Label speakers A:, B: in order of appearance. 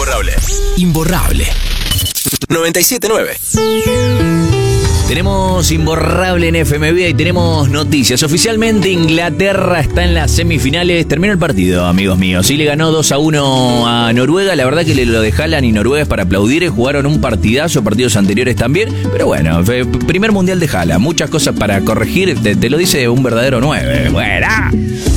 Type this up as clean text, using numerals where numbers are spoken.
A: Imborrable. Imborrable. 97.9.
B: Tenemos Imborrable en FMV y tenemos noticias. Oficialmente Inglaterra está en las semifinales. Terminó el partido, amigos míos. Sí, le ganó 2-1 a Noruega. La verdad que lo de Haaland y Noruega es para aplaudir. Jugaron un partidazo, partidos anteriores también. Pero bueno, primer mundial de Haaland. Muchas cosas para corregir. Te lo dice un verdadero 9. Buena.